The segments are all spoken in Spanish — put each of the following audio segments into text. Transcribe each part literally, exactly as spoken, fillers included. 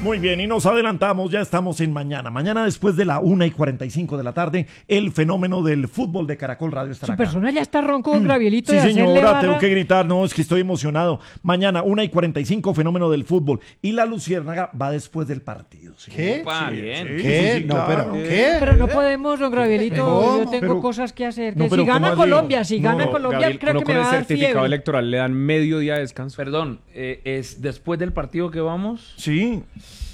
Muy bien, y nos adelantamos, ya estamos en mañana. Mañana después de la una y cuarenta y cinco de la tarde, el fenómeno del fútbol de Caracol Radio estará Su acá. persona ya está ronco con Gravielito. Sí, de hacerle señora, barra. tengo que gritar, no, es que estoy emocionado. Mañana, una y cuarenta y cinco, fenómeno del fútbol. Y la Luciérnaga va después del partido. ¿Sí? ¿Qué? Opa, Sí, bien. sí, ¿Qué? sí, sí, No, claro. pero ¿qué? Pero no podemos, don Gravielito. ¿Cómo? Yo tengo Pero- cosas que hacer. No, Que pero si gana ¿cómo así? Colombia, si No, gana no, Colombia, Gabriel, creo uno que con me el va a dar certificado fiebre. electoral le dan medio día de descanso. Perdón, eh, ¿es después del partido que vamos? Sí,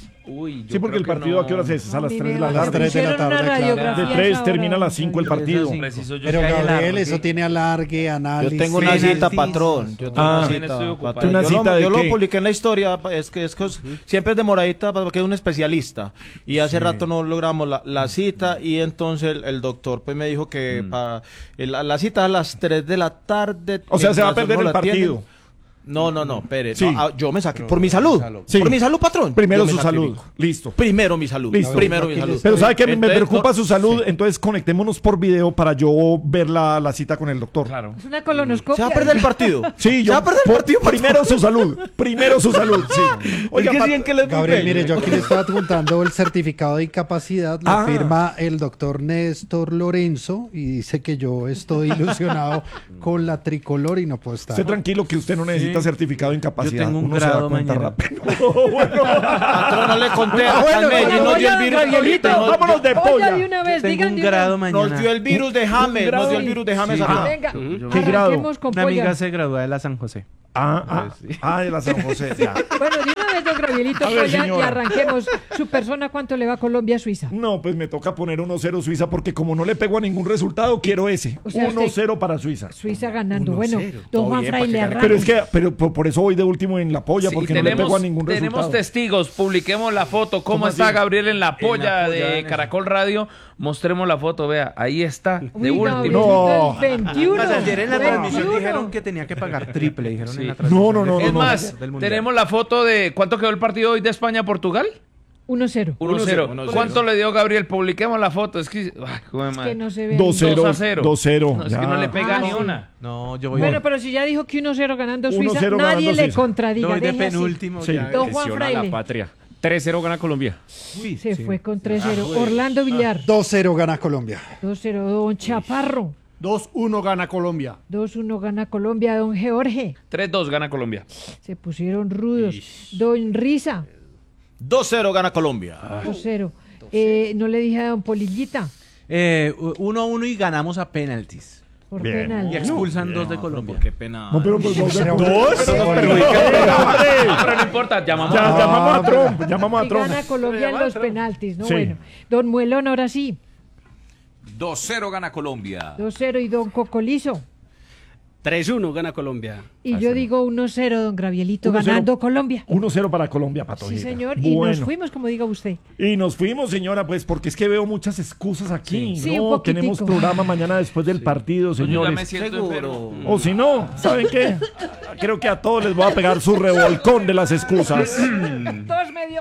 Uy, yo sí, porque creo el que partido no. a qué horas es, es a las A mí tres de me la va- las tarde. tres de la pusieron una tarde, claro. radiografía De tres esa termina a hora, las cinco el don Gabriel. partido. Preciso, yo Pero que hay Gabriel, alargue. eso tiene alargue, análisis. Yo tengo una Sí, cita, sí, patrón. Yo tengo Ah, una También cita, estoy patrón. ocupado. ¿Una Yo, cita lo, de yo qué? lo publiqué en la historia, es que, es que es- siempre es demoradita porque es un especialista. Y hace rato no logramos la, la cita y entonces el, el doctor pues me dijo que para la, la cita es a las tres de la tarde. O sea, se va a mientras perder uno el la atiende. partido. No, no, no, espere. Sí. no, ah, yo me saqué. Por mi salud. Sí. Por mi salud, patrón. Primero Yo me su salud. sacrifico. Listo. Primero mi salud. Listo. Primero mi Aquí salud. les- Pero ¿sabe qué? Me Entonces, preocupa no- su salud, entonces conectémonos por video para yo ver la, la cita con el doctor. Claro. Es una Se colonoscopia. va a perder el partido. Sí, Se yo. va a perder el por- partido. patrón. primero su salud. Primero su salud, sí. Oiga, Pat- que les Gabriel, mire, yo aquí le estoy adjuntando el certificado de incapacidad, lo Ah. firma el doctor Néstor Lorenzo y dice que yo estoy ilusionado con la tricolor y no puedo estar. Esté tranquilo que usted no necesita certificado de incapacidad. Yo tengo un Uno se da grado cuenta mañana. rápido. Patrón, no le conté. Ah, bueno, James, bueno, nos dio el oigan, virus. Gabrielito, nos- vámonos de Oiga, polla. de una vez, digan de una vez. Nos dio el virus de James. Nos dio el virus de James acá. Venga, ¿Qué grado? arranquemos con Una amiga polla. se gradúa de la San José. Ah, ah, ah, de la San José. Ya. Bueno, de una vez, don Gravielito, A ver, polla, y señora. arranquemos. Su persona, ¿cuánto le va a Colombia a Suiza? No, pues me toca poner uno cero Suiza porque como no le pego a ningún resultado, quiero ese. O sea, uno cero usted- para Suiza. Suiza ganando. uno Bueno, cero. don Todo Juan bien, Fray para que le gane. arranca. Pero es que, pero por, por eso voy de último en la polla, Sí, porque no le pego a ningún tenemos resultado. testigos, publiquemos la foto. ¿Cómo, ¿Cómo está así? Gabriel en la polla, polla, de en eso. Caracol Radio? Mostremos la foto, vea, ahí está, de Uy, último. Gabrielito, No. el veintiuno. Pues ayer en la transmisión veintiuno. dijeron que tenía que pagar triple, dijeron Sí. en la transmisión. No, no, no, del- Es no, más, del Mundial. tenemos la foto de cuánto quedó el partido hoy de España-Portugal. uno cero. uno cero. uno cero. ¿Cuánto le dio Gabriel? Publiquemos la foto. Es que, ay, joder, Que madre. no se ve. dos cero. dos a cero. dos cero. No, es ya. que no le pega Ah, ni sí. una. No, yo voy, Bueno, pero si ya dijo que uno cero ganando uno Suiza, cero nadie ganando le Suiza. contradiga. doy de deje así. penúltimo. Sí. ya. Don Juan Lesiona a Fraile. la patria. tres cero gana Colombia. Se fue con tres cero. Orlando Villar. dos cero gana Colombia. dos cero. Don Chaparro. dos uno gana Colombia. dos uno gana Colombia. Don Jorge. tres dos gana Colombia. Se pusieron rudos. Don Risa. dos cero gana Colombia. dos cero. Eh, no le dije a don Polillita. Eh, uno a uno y ganamos a penaltis. Por Bien. penal. Y expulsan dos de Colombia. Qué pena. No, pero pues, dos. Pero- dos. pero- Pero no importa, llamamos Ya, a... llamamos a Trump, llamamos a Y Trump. gana Colombia en los penaltis, ¿no? Sí. Bueno. Don Muelón, ahora sí. dos cero gana Colombia. dos cero. Y don Cocolizo. tres uno gana Colombia. Y yo digo uno cero, don Gravielito, uno cero. ganando Colombia. uno cero para Colombia, Pato. Sí, señor. Y Bueno. nos fuimos, como diga usted. Y nos fuimos, señora, pues porque es que veo muchas excusas aquí. Sí. Sí, no, un poquitico. tenemos programa mañana después del partido, Yo ya me señores. siento enfermo. O si no, ¿saben qué? Creo que a todos les voy a pegar su revolcón de las excusas. Dos medio.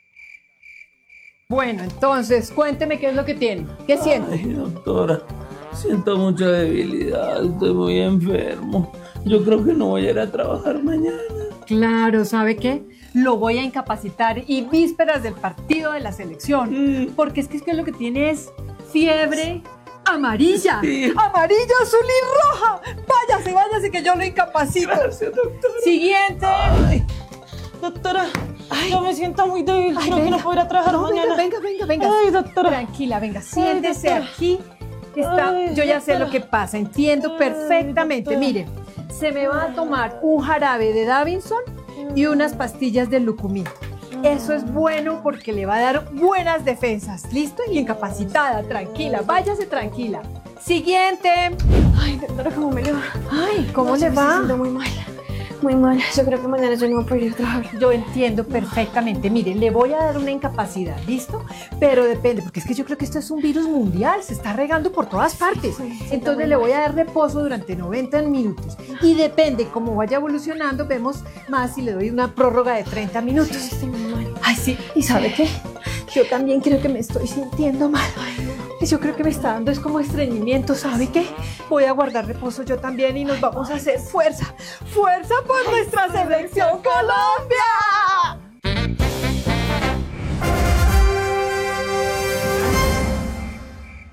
Bueno, entonces, cuénteme qué es lo que tiene. ¿Qué siente? Ay, doctora, siento mucha debilidad, estoy muy enfermo. Yo creo que no voy a ir a trabajar mañana. Claro, ¿sabe qué? Lo voy a incapacitar y vísperas del partido de la selección. Mm. Porque es que, es que lo que tiene es fiebre amarilla. Sí. Amarilla, azul y roja. Váyase, váyase que yo lo incapacito. Gracias, doctora. Siguiente. Doctora, yo me siento muy débil, Ay, creo que venga. no puedo ir a trabajar No, mañana. venga, venga, venga, venga. Ay, doctora. Tranquila, venga, siéntese doctora. aquí. Está, Ay, yo ya sé doctora. lo que pasa, entiendo Ay, perfectamente. doctora. Mire, se me va a tomar un jarabe de Davinson y unas pastillas de Lucumí. Eso es bueno porque le va a dar buenas defensas. ¿Listo? Y incapacitada, tranquila, váyase tranquila. Siguiente. Ay, doctora, ¿cómo me le va? Ay, ¿cómo No, le me va? siento muy mal, muy mal. Yo creo que mañana yo no voy a poder ir a trabajar. Yo entiendo perfectamente. Mire, le voy a dar una incapacidad, ¿listo? Pero depende, porque es que yo creo que esto es un virus mundial, se está regando por todas partes. Sí, sí, Entonces está le muy voy a dar reposo durante noventa minutos. Y depende cómo vaya evolucionando, vemos más si le doy una prórroga de treinta minutos. Sí, estoy muy mal. Ay, sí. ¿Y sabe qué? Yo también creo que me estoy sintiendo mal. Yo creo que me está dando es como estreñimiento, ¿sabe qué? Voy a guardar reposo yo también y nos vamos a hacer fuerza. ¡Fuerza por nuestra selección Colombia!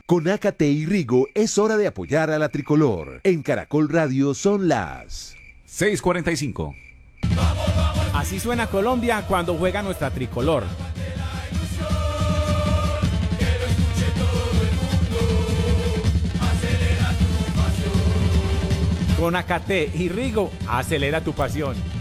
Con Acate y Rigo es hora de apoyar a la tricolor. En Caracol Radio son las seis cuarenta y cinco. Así suena Colombia cuando juega nuestra tricolor. Con Acate y Rigo, acelera tu pasión.